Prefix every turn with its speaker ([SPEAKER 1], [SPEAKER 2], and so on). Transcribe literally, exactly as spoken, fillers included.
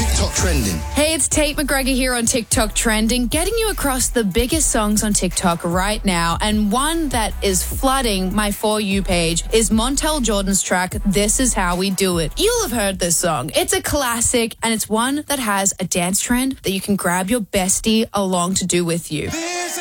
[SPEAKER 1] TikTok trending.
[SPEAKER 2] Hey, it's Tate McGregor here on TikTok Trending, getting you across the biggest songs on TikTok right now. And one that is flooding my For You page is Montel Jordan's track, This Is How We Do It. You'll have heard this song. It's a classic, and it's one that has a dance trend that you can grab your bestie along to do with you.
[SPEAKER 1] This